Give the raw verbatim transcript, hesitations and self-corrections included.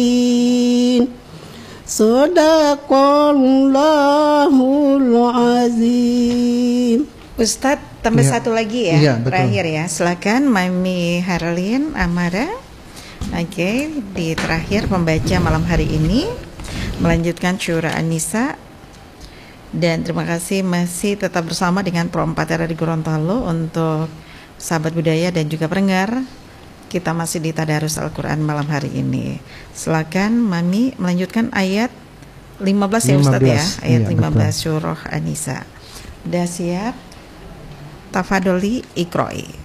Sadaqallahul azim. Ustadz, tambah ya. satu lagi ya, ya terakhir ya. Silakan Mami Harlin Amara. Oke, okay, di terakhir membaca malam hari ini, melanjutkan Syura An-Nisa. Dan terima kasih masih tetap bersama dengan Pro empat R di Gorontalo untuk sahabat budaya dan juga pendengar. Kita masih di Tadarus Al-Quran malam hari ini. Silakan Mami melanjutkan ayat lima belas ya Ustadz ya, ayat iya, lima belas Surah An-Nisa. Udah siap? Tafadoli Ikroi.